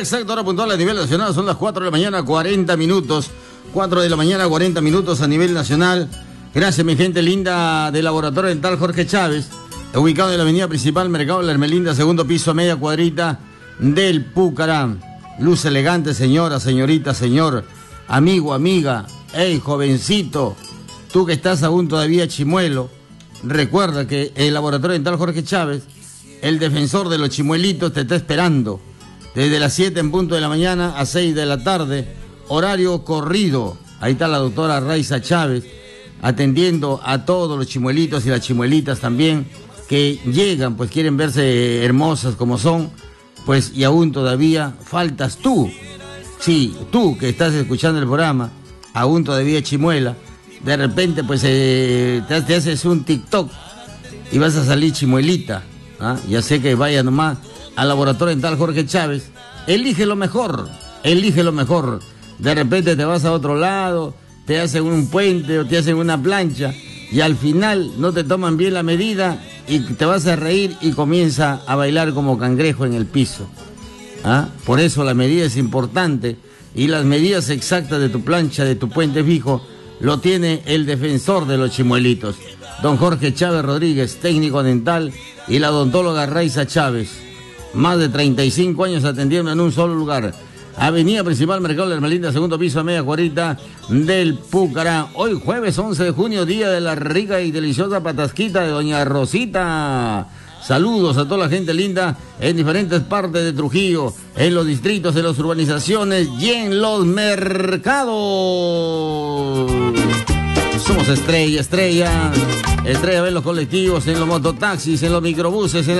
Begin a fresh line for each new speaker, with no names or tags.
exacto, hora puntual a nivel nacional, son las 4 de la mañana, 40 minutos. 4 de la mañana, 40 minutos a nivel nacional. Gracias, mi gente linda del Laboratorio Dental Jorge Chávez, ubicado en la avenida principal, Mercado La Hermelinda, segundo piso, a media cuadrita del Pucará. Luz elegante, señora, señorita, señor, amigo, amiga, hey, jovencito, tú que estás aún todavía chimuelo, recuerda que el Laboratorio Dental Jorge Chávez, el defensor de los chimuelitos, te está esperando desde las 7 en punto de la mañana a 6 de la tarde, horario corrido. Ahí está la doctora Raiza Chávez atendiendo a todos los chimuelitos y las chimuelitas también que llegan, pues quieren verse hermosas como son, pues y aún todavía faltas tú. Sí, tú que estás escuchando el programa, aún todavía chimuela, de repente pues te haces un TikTok y vas a salir chimuelita. ¿Ah? Ya sé que vaya nomás al Laboratorio Dental Jorge Chávez, elige lo mejor, elige lo mejor. De repente te vas a otro lado, te hacen un puente o te hacen una plancha y al final no te toman bien la medida y te vas a reír y comienza a bailar como cangrejo en el piso. ¿Ah? Por eso la medida es importante y las medidas exactas de tu plancha, de tu puente fijo, lo tiene el defensor de los chimuelitos, don Jorge Chávez Rodríguez, técnico dental, y la odontóloga Raiza Chávez. Más de 35 años atendiendo en un solo lugar. Avenida Principal, Mercado La Hermelinda, segundo piso, a media cuadrita del Pucará. Hoy jueves 11 de junio, día de la rica y deliciosa patasquita de doña Rosita. Saludos a toda la gente linda en diferentes partes de Trujillo, en los distritos, en las urbanizaciones y en los mercados. Somos estrella, estrella en los colectivos, en los mototaxis, en los microbuses, en